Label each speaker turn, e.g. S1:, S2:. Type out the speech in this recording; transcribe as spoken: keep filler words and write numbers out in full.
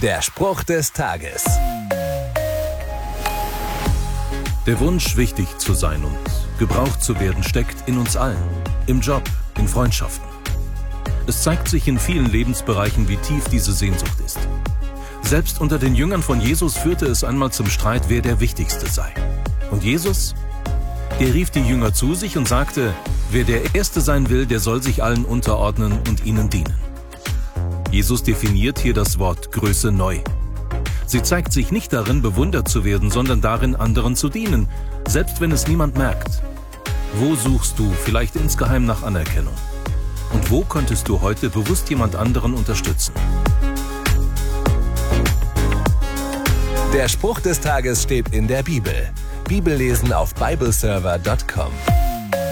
S1: Der Spruch des Tages.
S2: Der Wunsch, wichtig zu sein und gebraucht zu werden, steckt in uns allen. Im Job, in Freundschaften. Es zeigt sich in vielen Lebensbereichen, wie tief diese Sehnsucht ist. Selbst unter den Jüngern von Jesus führte es einmal zum Streit, wer der Wichtigste sei. Und Jesus? Er rief die Jünger zu sich und sagte, wer der Erste sein will, der soll sich allen unterordnen und ihnen dienen. Jesus definiert hier das Wort Größe neu. Sie zeigt sich nicht darin, bewundert zu werden, sondern darin, anderen zu dienen, selbst wenn es niemand merkt. Wo suchst du vielleicht insgeheim nach Anerkennung? Und wo könntest du heute bewusst jemand anderen unterstützen?
S1: Der Spruch des Tages steht in der Bibel. Bibellesen auf bibleserver punkt com.